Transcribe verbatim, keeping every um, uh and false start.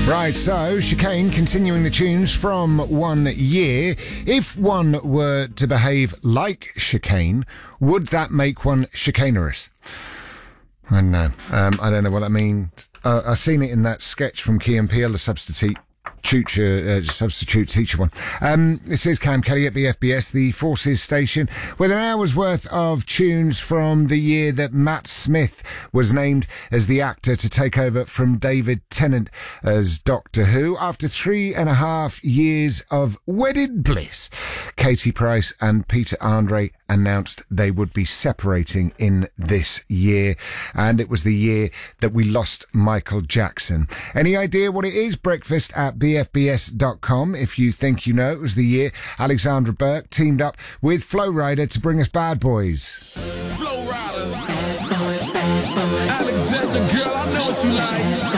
Right, so Chicane continuing the tunes from one year. If one were to behave like Chicane, would that make one chicanerous? I don't know. Um, I don't know what I mean. Uh, I've seen it in that sketch from Key and Peele, the substitute tutor, uh, substitute teacher one. Um, this is Cam Kelly at B F B S, the Forces station, with an hour's worth of tunes from the year that Matt Smith was named as the actor to take over from David Tennant as Doctor Who. After three and a half years of wedded bliss, Katie Price and Peter Andre announced they would be separating in this year, and it was the year that we lost Michael Jackson. Any idea what it is? Breakfast at b f b s dot com. If you think you know, it was the year Alexandra Burke teamed up with Flo Rida to bring us Bad Boys. Flo Rida, Alexandra, girl, I know what you like.